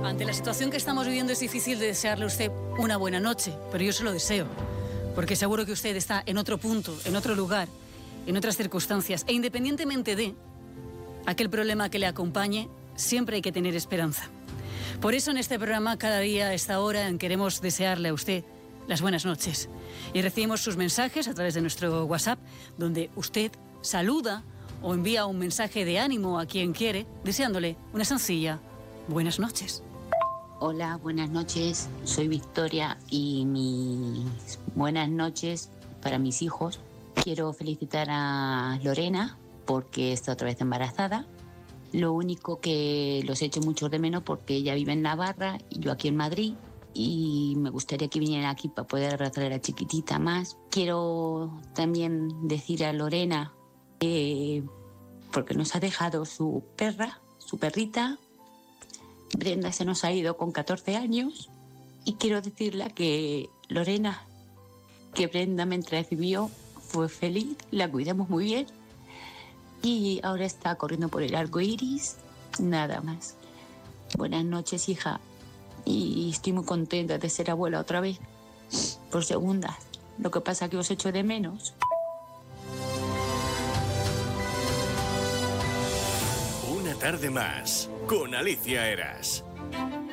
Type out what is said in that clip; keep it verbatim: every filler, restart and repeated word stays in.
ante la situación que estamos viviendo es difícil de desearle a usted una buena noche, pero yo se lo deseo, porque seguro que usted está en otro punto, en otro lugar, en otras circunstancias, e independientemente de aquel problema que le acompañe, siempre hay que tener esperanza. Por eso en este programa, cada día a esta hora, queremos desearle a usted las buenas noches. Y recibimos sus mensajes a través de nuestro WhatsApp, donde usted saluda o envía un mensaje de ánimo a quien quiere, deseándole una sencilla buenas noches. Hola, buenas noches. Soy Victoria y mis buenas noches para mis hijos. Quiero felicitar a Lorena porque está otra vez embarazada. Lo único que los echo mucho de menos porque ella vive en Navarra y yo aquí en Madrid. Y me gustaría que viniera aquí para poder abrazar a la chiquitita más. Quiero también decir a Lorena que, porque nos ha dejado su perra, su perrita. Brenda se nos ha ido con catorce años. Y quiero decirle que Lorena, que Brenda mientras vivió fue feliz, la cuidamos muy bien. Y ahora está corriendo por el arco iris, nada más. Buenas noches, hija. Y estoy muy contenta de ser abuela otra vez, por segunda. Lo que pasa es que os echo de menos. Una tarde más, con Alicia Eras.